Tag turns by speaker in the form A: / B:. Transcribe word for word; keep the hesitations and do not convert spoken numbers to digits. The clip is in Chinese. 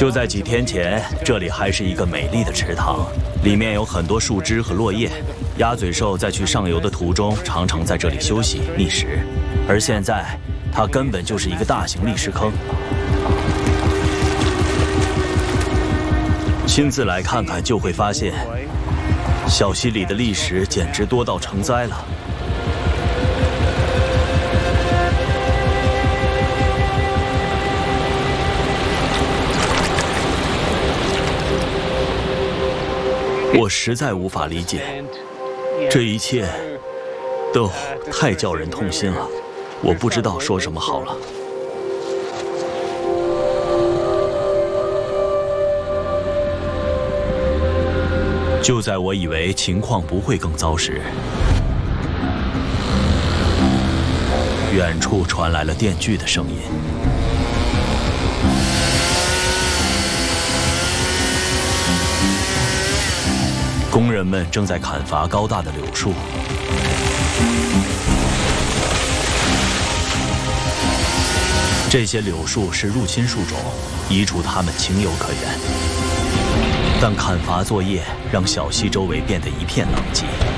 A: 就在几天前，这里还是一个美丽的池塘，里面有很多树枝和落叶。鸭嘴兽在去上游的途中，常常在这里休息觅食。而现在，它根本就是一个大型砾石坑。亲自来看看，就会发现，小溪里的砾石简直多到成灾了。 我实在无法理解，这一切都太叫人痛心了。我不知道说什么好了。就在我以为情况不会更糟时，远处传来了电锯的声音。 工人们正在砍伐高大的柳树，这些柳树是入侵树种，移除它们情有可原。但砍伐作业让小溪周围变得一片狼藉。